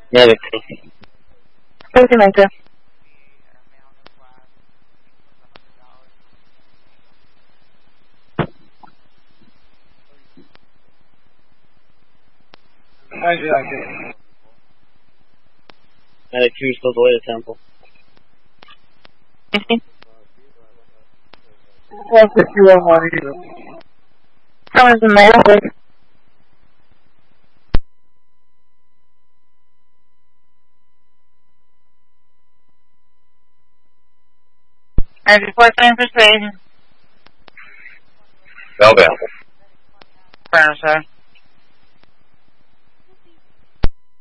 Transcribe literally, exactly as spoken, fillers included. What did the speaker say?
Yeah, Victor. Ultimate. I did, I did. Medic two still away to Temple. fifty. one fifty-one, one eighty. Someone's in my office. I have report time persuasion. Bell Bell. Brown, sir.